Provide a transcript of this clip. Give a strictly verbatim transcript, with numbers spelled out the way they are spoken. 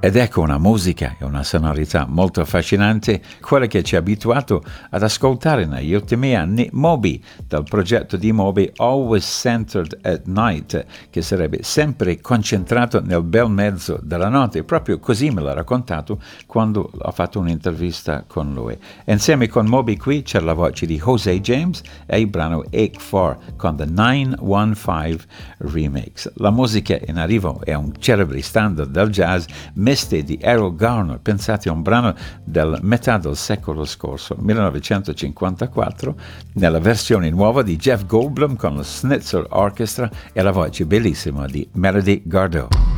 Ed ecco una musica e una sonorità molto affascinante, quella che ci ha abituato ad ascoltare negli ultimi anni Moby, dal progetto di Moby Always Centered at Night, che sarebbe sempre concentrato nel bel mezzo della notte, proprio così me l'ha raccontato quando ho fatto un'intervista con lui. Insieme con Moby qui c'è la voce di Jose James e il brano Ache For con The nove uno cinque Remix. La musica in arrivo è un celebre standard del jazz, Misty di Errol Garner, pensate a un brano del metà del secolo scorso, millenovecentocinquantaquattro, nella versione nuova di Jeff Goldblum con la Schnitzer Orchestra e la voce bellissima di Melody Gardot.